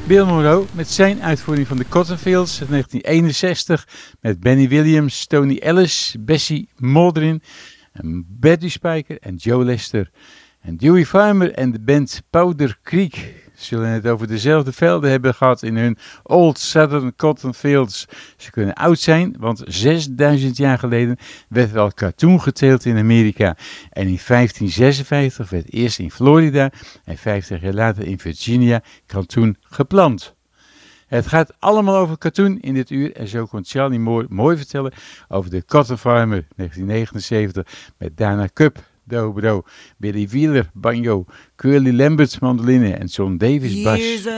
Bill Monroe met zijn uitvoering van de Cotton Fields uit 1961 met Benny Williams, Tony Ellis, Bessie Maldrin, Betty Spijker en Joe Lester. En Dewey Farmer en de band Powder Creek zullen het over dezelfde velden hebben gehad in hun Old Southern Cotton Fields. Ze kunnen oud zijn, want 6000 jaar geleden werd er al katoen geteeld in Amerika. En in 1556 werd eerst in Florida en 50 jaar later in Virginia katoen geplant. Het gaat allemaal over katoen in dit uur en zo kon Charlie Moore mooi vertellen over de Cotton Farmer 1979 met Dana Cup, dobro, Billy Wheeler, banjo, Curly Lambert, mandoline en John Davis, bas.